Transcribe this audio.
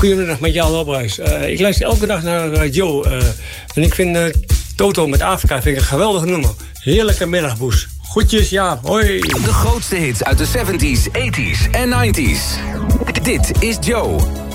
Goedemiddag met Jan Lophuis. Ik luister elke dag naar Joe. En ik vind Toto met Afrika vind ik een geweldig nummer. Heerlijke middagboes. Groetjes, ja, hoi. De grootste hits uit de 70s, 80s en 90s. Dit is Joe.